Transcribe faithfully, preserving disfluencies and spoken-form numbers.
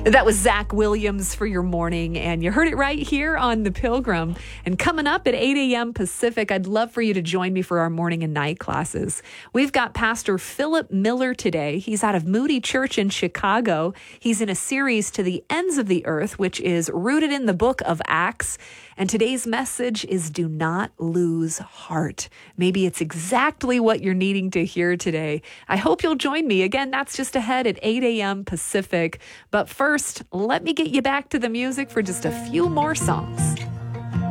That was Zach Williams for your morning, and you heard it right here on The Pilgrim. And coming up at eight a.m. Pacific, I'd love for you to join me for our morning and night classes. We've got Pastor Philip Miller today. He's out of Moody Church in Chicago. He's in a series to the ends of the earth, which is rooted in the book of Acts. And today's message is do not lose heart. Maybe it's exactly what you're needing to hear today. I hope you'll join me. Again, that's just ahead at eight a.m. Pacific. But first, let me get you back to the music for just a few more songs.